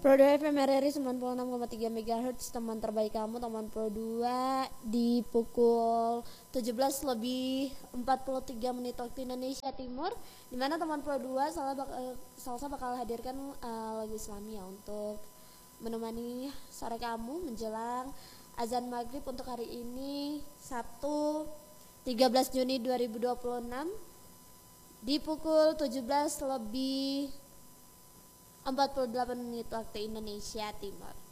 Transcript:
Pro 2 FM RRI 96,3 MHz, teman terbaik kamu, teman Pro 2 di pukul 17:43 waktu Indonesia Timur, di mana teman Pro 2 Salsa bakal hadirkan lagu Islami ya untuk menemani sore kamu menjelang azan maghrib untuk hari ini Sabtu 13 Juni 2026 di pukul 17:48 waktu Indonesia Timur.